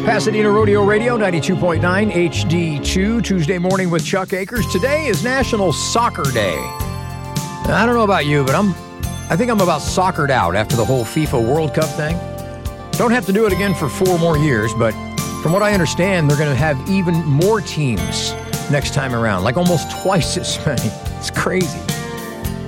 Pasadena Rodeo Radio, 92.9 HD2, Tuesday morning with Chuck Akers. Today is National Soccer Day. I don't know about you, but I think I'm about soccered out after the whole FIFA World Cup thing. Don't have to do it again for 4 more years, but from what I understand, they're going to have even more teams next time around, like almost twice as many. It's crazy.